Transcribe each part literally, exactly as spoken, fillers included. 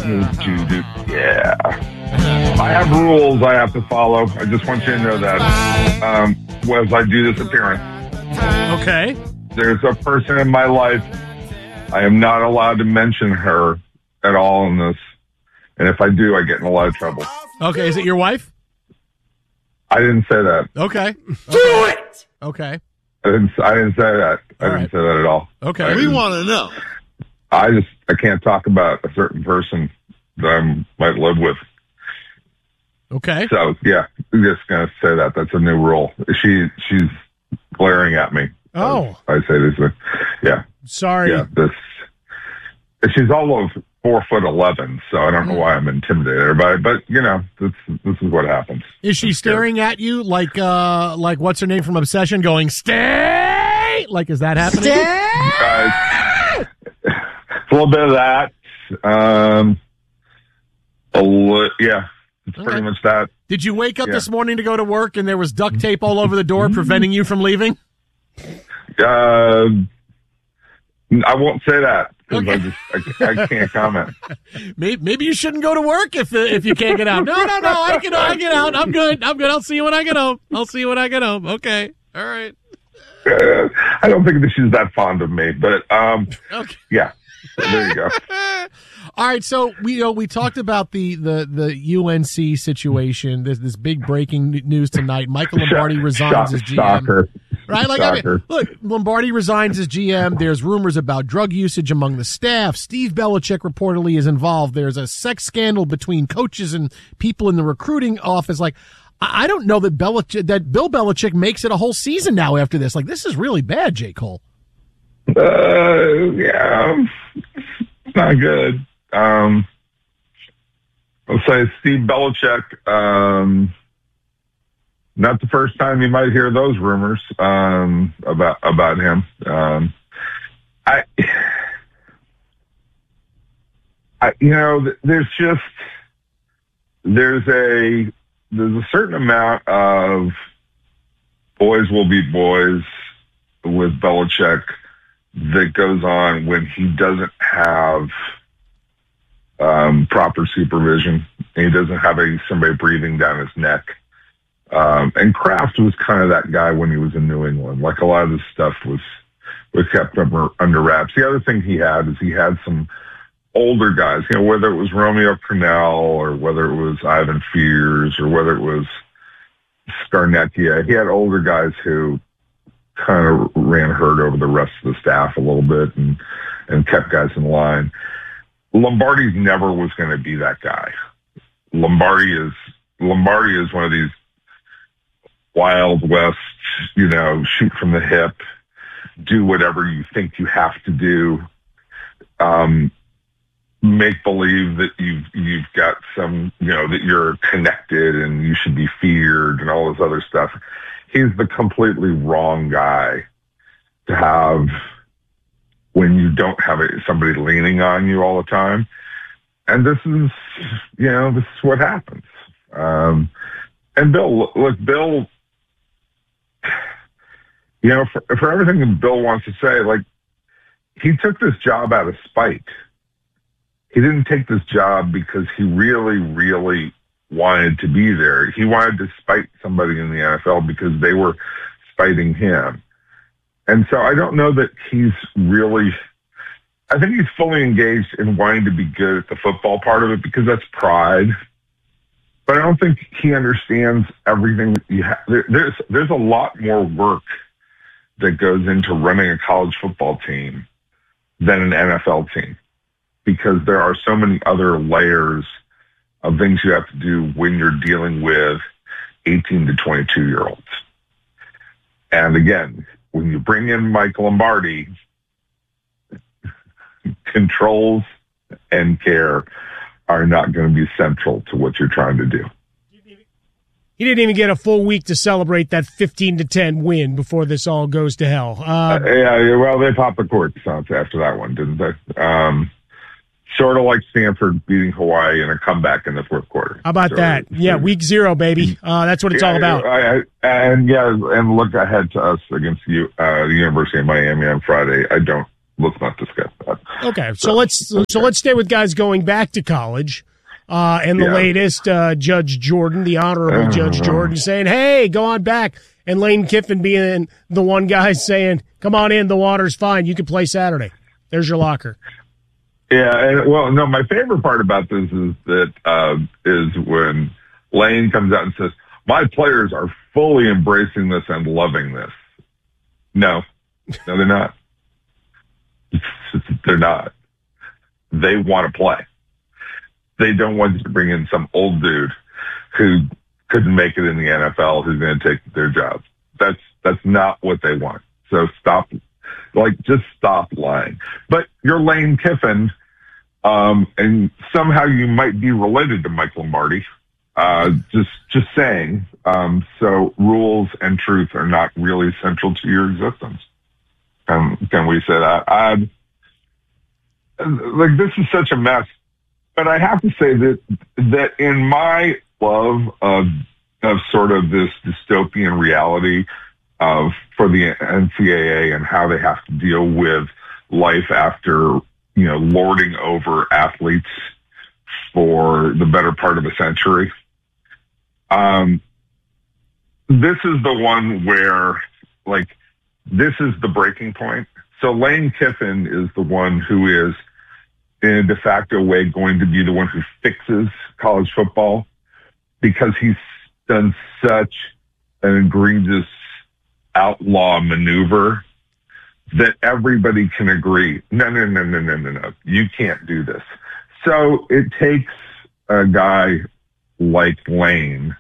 need to do. Yeah. I have rules I have to follow. I just want you to know that um, as I do this appearance. Okay. There's a person in my life. I am not allowed to mention her at all in this. And if I do, I get in a lot of trouble. Okay. Is it your wife? I didn't say that. Okay. Do it! Okay. I didn't, I didn't say that. I All didn't right. say that at all. Okay. I We just- want to know. I just, I can't talk about a certain person that I might live with. Okay. So, yeah, I'm just going to say that. That's a new rule. She, she's glaring at me. Oh. I say this. uh, Yeah. Sorry. Yeah. This, she's all of four foot eleven, so I don't know why I'm intimidated by it, but, you know, this, this is what happens. Is she staring at you like, uh, like what's her name from Obsession going, stay? Like, is that happening? Uh, it's a little bit of that. Um, a li- yeah, it's Okay. pretty much that. Did you wake up Yeah. this morning to go to work and there was duct tape all over the door preventing you from leaving? Uh, I won't say that because Okay. I just I, I can't comment. Maybe, maybe you shouldn't go to work if if you can't get out. No, no, no. I can I get out. I'm good. I'm good. I'll see you when I get home. I'll see you when I get home. Okay. All right. Uh, I don't think that she's that fond of me, but um, Okay. yeah. There you go. All right, so we you know we talked about the the the U N C situation. There's this big breaking news tonight. Michael Lombardi resigns Shock- as G M. Shocker. Right, like I mean, Shocker. look, Lombardi resigns as G M. There's rumors about drug usage among the staff. Steve Belichick reportedly is involved. There's a sex scandal between coaches and people in the recruiting office. Like, I I don't know that Belichick, that Bill Belichick makes it a whole season now after this. Like, this is really bad, J. Cole. Uh, yeah, it's not good. Um, I'll say Steve Belichick. Um, not the first time you might hear those rumors um, about about him. Um, I, I, you know, there's just there's a there's a certain amount of boys will be boys with Belichick that goes on when he doesn't have um, proper supervision. And he doesn't have a, somebody breathing down his neck. Um, and Kraft was kind of that guy when he was in New England. Like, a lot of this stuff was was kept under, under wraps. The other thing he had is he had some older guys, you know, whether it was Romeo Crennel or whether it was Ivan Fears or whether it was Scarnecchia. He had older guys who kind of ran herd over the rest of the staff a little bit and, and kept guys in line. Lombardi never was going to be that guy. Lombardi is, Lombardi is one of these Wild West, you know, shoot from the hip, do whatever you think you have to do, um, make believe that you've, you've got some, you know, that you're connected and you should be feared and all this other stuff. He's the completely wrong guy to have when you don't have a, somebody leaning on you all the time. And this is, you know, this is what happens. Um, and Bill, look, Bill, you know, for, for everything that Bill wants to say, like, he took this job out of spite. He didn't take this job because he really, really wanted to be there. He wanted to spite somebody in the N F L because they were spiting him. And so I don't know that he's really, I think he's fully engaged in wanting to be good at the football part of it because that's pride. But I don't think he understands everything that you have. There, there's, there's a lot more work that goes into running a college football team than an N F L team because there are so many other layers of things you have to do when you're dealing with eighteen to twenty-two year olds. And again, when you bring in Mike Lombardi, controls and care are not going to be central to what you're trying to do. He didn't even get a full week to celebrate that fifteen to ten win before this all goes to hell. Uh, Uh, yeah, well, they popped the cork after that one, didn't they? Um, sort of like Stanford beating Hawaii in a comeback in the fourth quarter. how about So, that? Yeah, week zero, baby. Uh, that's what it's yeah, all about. I, I, and yeah, and look ahead to us against you, uh, the University of Miami on Friday. I don't let's not discuss that. Okay, so, so let's okay. so let's stay with guys going back to college. Uh, and the yeah. latest, uh, Judge Jordan, the Honorable uh, Judge Jordan, saying, "Hey, go on back." And Lane Kiffin being the one guy saying, "Come on in, the water's fine. You can play Saturday. There's your locker." Yeah, and, well, no, my favorite part about this is that uh, is when Lane comes out and says, "My players are fully embracing this and loving this." No, no, they're not. They're not. They want to play. They don't want you to bring in some old dude who couldn't make it in the N F L who's going to take their job. That's that's not what they want. So stop, like, just stop lying. But you're Lane Kiffin, um, and somehow you might be related to Mike Lombardi. Uh, just just saying. Um, so rules and truth are not really central to your existence. Um, can we say that? I'd, like, this is such a mess. But I have to say that that in my love of of sort of this dystopian reality of for the N C double A and how they have to deal with life after, you know, lording over athletes for the better part of a century, um, this is the one where, like, this is the breaking point. So Lane Kiffin is the one who is, in a de facto way, going to be the one who fixes college football because he's done such an egregious outlaw maneuver that everybody can agree, no, no, no, no, no, no, no, you can't do this. So it takes a guy like Lane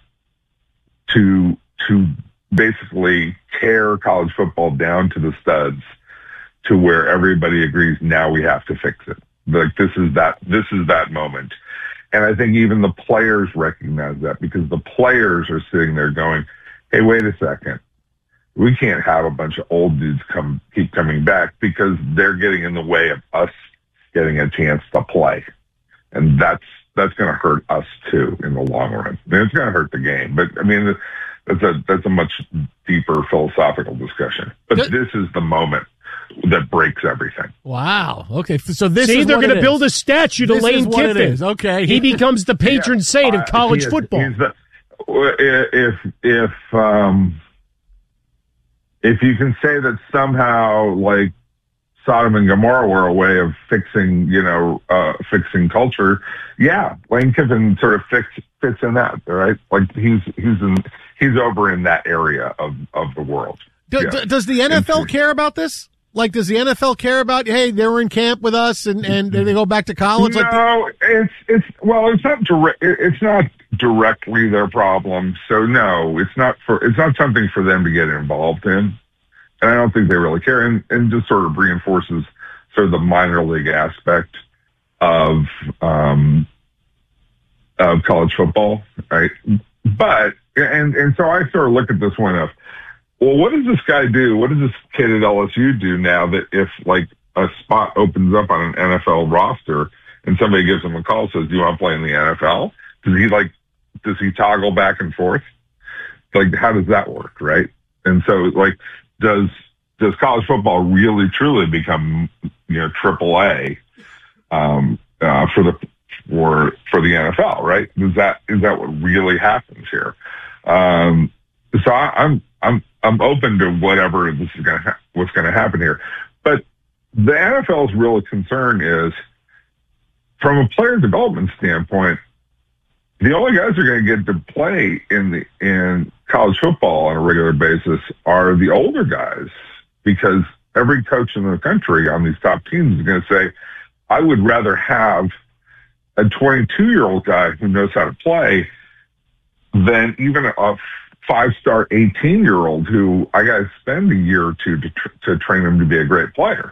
to to basically tear college football down to the studs to where everybody agrees now we have to fix it. Like, this is that, this is that moment. And I think even the players recognize that because the players are sitting there going, hey, wait a second. We can't have a bunch of old dudes come, keep coming back because they're getting in the way of us getting a chance to play. And that's, that's going to hurt us too in the long run. I mean, it's going to hurt the game, but I mean, that's a, that's a much deeper philosophical discussion, but Good. This is the moment that breaks everything. Wow. Okay. So this See, is they're going to build a statue to this Lane Kiffin. Okay. He becomes the patron yeah. saint of college uh, football. He's the, if, if, um, if you can say that somehow, like, Sodom and Gomorrah were a way of fixing, you know, uh, fixing culture, yeah, Lane Kiffin sort of fix, fits in that, right? Like, he's, he's in, he's over in that area of, of the world. Do, yeah. Does the N F L care about this? Like, does the N F L care about, hey, they were in camp with us and, and they go back to college? No, like the- it's, it's, well, it's not direct, it's not directly their problem. So no, it's not for, it's not something for them to get involved in. And I don't think they really care. And, and just sort of reinforces sort of the minor league aspect of, um, of college football, right? But, and, and so I sort of look at this one of, well, what does this guy do? What does this kid at L S U do now that if, like, a spot opens up on an N F L roster and somebody gives him a call, says, do you want to play in the N F L? Does he, like, does he toggle back and forth? Like, how does that work, right? And so, like, does does college football really, truly become, you know, triple A um, uh, for the for for the N F L, right? Is that is that what really happens here? Um, so I, I'm I'm I'm open to whatever this is going to ha- what's going to happen here, but the N F L's real concern is from a player development standpoint. The only guys who are going to get to play in the in college football on a regular basis are the older guys, because every coach in the country on these top teams is going to say, I would rather have a twenty-two-year-old guy who knows how to play than even a five-star eighteen-year-old who I got to spend a year or two to, tr- to train him to be a great player.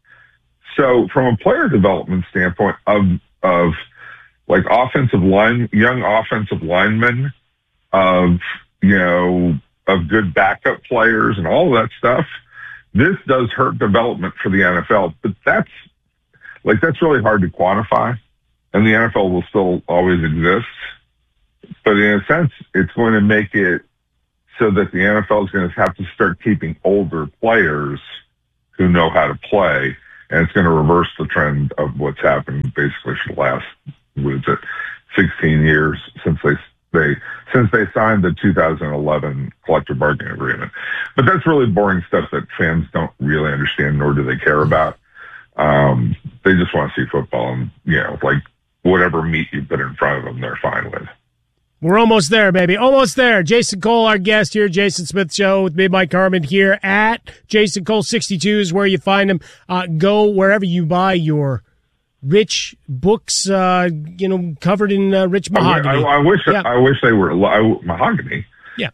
So from a player development standpoint of of like offensive line, young offensive linemen, of, you know, of good backup players and all of that stuff, this does hurt development for the N F L, but that's like, that's really hard to quantify, and the N F L will still always exist. But in a sense, it's going to make it so that the N F L is going to have to start keeping older players who know how to play and it's going to reverse the trend of what's happened basically for the last, what is it, sixteen years since they they since they signed the two thousand eleven collective bargaining agreement. But that's really boring stuff that fans don't really understand, nor do they care about. Um, they just want to see football, and you know, like whatever meat you put in front of them, they're fine with. We're almost there, baby. Almost there. Jason Cole, our guest here, Jason Smith Show with me, Mike Harmon here at Jason Cole sixty-two is where you find him. Uh, go wherever you buy your rich books, uh, you know, covered in uh, rich mahogany. I, I, I wish yeah. I wish they were I, mahogany. Yeah,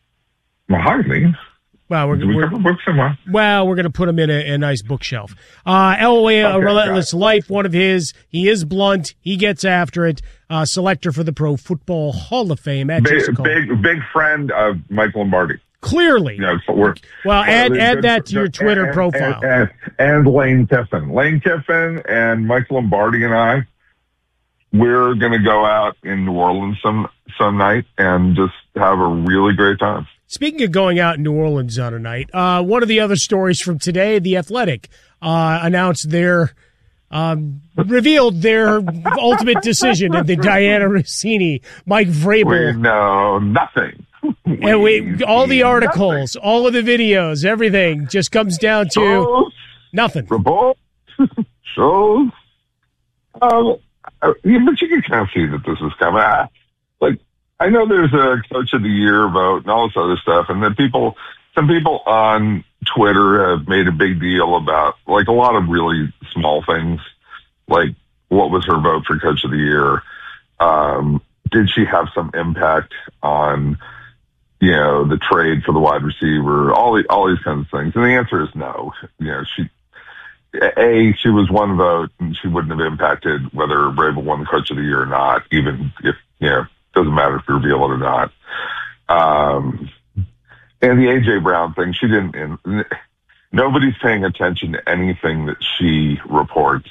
mahogany. Well, we're, Do we we're cover books somewhere? Well, we're going to put him in a, a nice bookshelf. Uh, Elway, okay, A Relentless Life, one of his. He is blunt. He gets after it. Uh, selector for the Pro Football Hall of Fame. At big, big, big friend of Mike Lombardi. Clearly. You know, so we're, well, add we're, add that to your Twitter and, profile. And, and, and Lane Kiffin. Lane Kiffin and Mike Lombardi and I, we're going to go out in New Orleans some some night and just have a really great time. Speaking of going out in New Orleans on a night, uh, one of the other stories from today, The Athletic uh, announced their, um, revealed their ultimate decision in the Diana Rossini, Mike Vrabel. We know nothing. We and we, all the articles, nothing. All of the videos, everything just comes down to shows, nothing. Reports, shows. Um, but you can kind of see that this is coming. I, like, I know there's a Coach of the Year vote and all this other stuff, and then people, some people on Twitter have made a big deal about, like, a lot of really small things, like what was her vote for Coach of the Year? Um, did she have some impact on, you know, the trade for the wide receiver? All the, all these kinds of things, and the answer is no. You know, she. A, she was one vote, and she wouldn't have impacted whether Vrabel won the Coach of the Year or not, even if, you know, doesn't matter if you reveal it or not. Um, and the A J Brown thing, she didn't, and nobody's paying attention to anything that she reports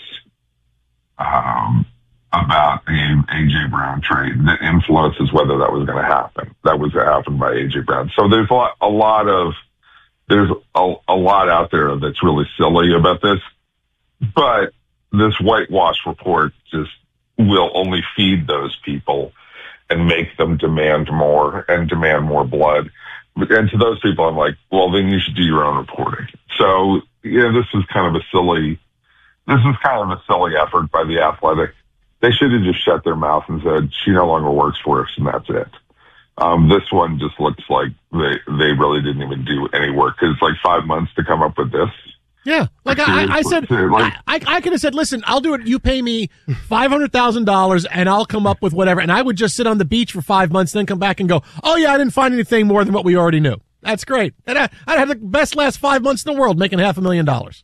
um, about the A J Brown trade that influences whether that was going to happen. That was happened by A J Brown. So there's a lot, a lot of, there's a, a lot out there that's really silly about this, but this whitewash report just will only feed those people and make them demand more and demand more blood. And to those people, I'm like, well, then you should do your own reporting. So, yeah, this is kind of a silly, this is kind of a silly effort by The Athletic. They should have just shut their mouth and said, she no longer works for us, and that's it. Um, this one just looks like they, they really didn't even do any work, because it's like five months to come up with this. Yeah, like I, I said, like, I, I could have said, listen, I'll do it. You pay me five hundred thousand dollars, and I'll come up with whatever. And I would just sit on the beach for five months, then come back and go, oh, yeah, I didn't find anything more than what we already knew. That's great. And I, I'd have the best last five months in the world making half a million dollars.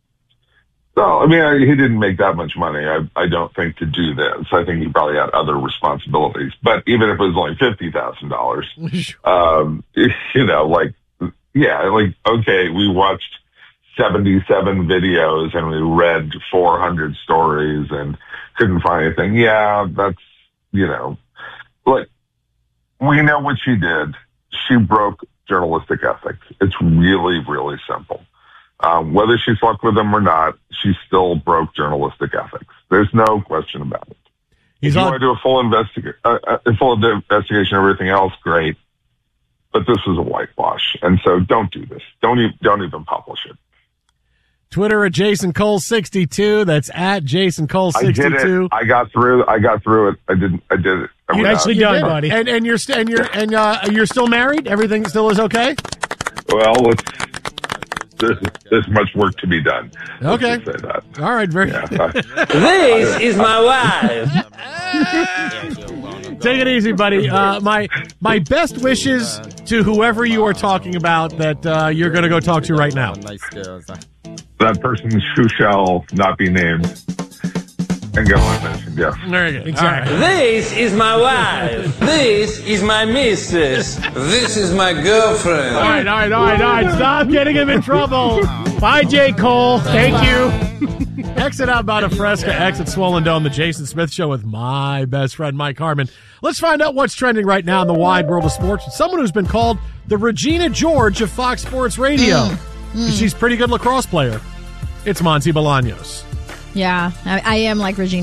No, I mean, I, he didn't make that much money, I, I don't think, to do this. I think he probably had other responsibilities. But even if it was only fifty thousand dollars, um, you know, like, yeah, like, okay, we watched seventy-seven videos and we read four hundred stories and couldn't find anything. Yeah, that's, you know, like, we know what she did. She broke journalistic ethics. It's really, really simple. Um, whether she slept with him or not, she still broke journalistic ethics. There's no question about it. He's if you on- want to do a full, investiga- uh, a full investigation of everything else, great. But this was a whitewash. And so don't do this. Don't even, don't even publish it. Twitter at Jason Cole sixty-two. That's at Jason Cole sixty-two. I did it. I got through. I got through it. I didn't. I did it. I you nicely done, buddy. And and you're st- and you're and uh, you're still married. Everything still is okay. Well, let's, there's there's much work to be done. Let's okay. Say that. All right. Very. Yeah. This is my wife. Take it easy, buddy. Uh, my my best wishes to whoever you are talking about that uh, you're going to go talk to right now. That person who shall not be named and go unmentioned, yes. There you go. Exactly. Right. This is my wife. This is my missus. This is my girlfriend. All right, all right, all right, all right. Stop getting him in trouble. Bye, J. Cole. Thank you. Exit out about a Fresca, exit Swollen Dome, the Jason Smith Show with my best friend, Mike Harmon. Let's find out what's trending right now in the wide world of sports. Someone who's been called the Regina George of Fox Sports Radio. Mm. Mm. She's a pretty good lacrosse player. It's Monty Bolaños. Yeah, I, I am like Regina